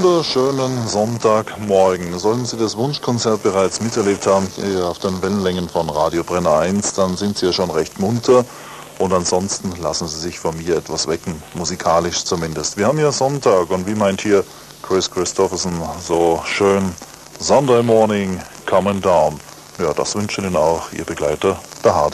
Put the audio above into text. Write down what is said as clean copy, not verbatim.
wunderschönen Sonntagmorgen. Sollten Sie das Wunschkonzert bereits miterlebt haben, hier auf den Wellenlängen von Radio Brenner 1, dann sind Sie ja schon recht munter. Und ansonsten lassen Sie sich von mir etwas wecken, musikalisch zumindest. Wir haben ja Sonntag und wie meint hier Chris Christopherson so schön, Sunday morning coming down. Ja, das wünscht Ihnen auch Ihr Begleiter, der Hard.